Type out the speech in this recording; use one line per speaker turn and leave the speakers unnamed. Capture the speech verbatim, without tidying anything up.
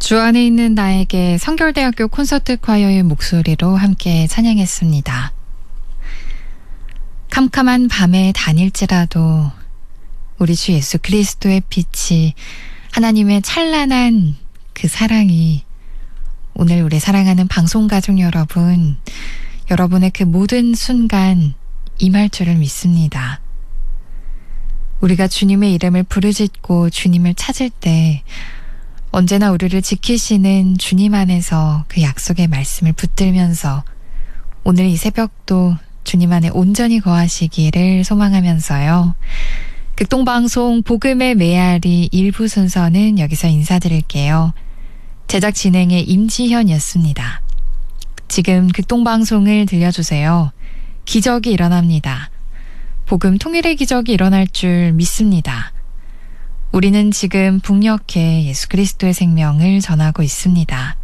주 안에 있는 나에게 성결대학교 콘서트 콰이어의 목소리로 함께 찬양했습니다. 캄캄한 밤에 다닐지라도 우리 주 예수 그리스도의 빛이, 하나님의 찬란한 그 사랑이 오늘 우리 사랑하는 방송가족 여러분, 여러분의 그 모든 순간 임할 줄을 믿습니다. 우리가 주님의 이름을 부르짖고 주님을 찾을 때 언제나 우리를 지키시는 주님 안에서 그 약속의 말씀을 붙들면서 오늘 이 새벽도 주님 안에 온전히 거하시기를 소망하면서요. 극동방송 복음의 메아리 일부 순서는 여기서 인사드릴게요. 제작 진행의 임지현이었습니다. 지금 극동방송을 들려주세요. 기적이 일어납니다. 복음 통일의 기적이 일어날 줄 믿습니다. 우리는 지금 북녘에 예수 그리스도의 생명을 전하고 있습니다.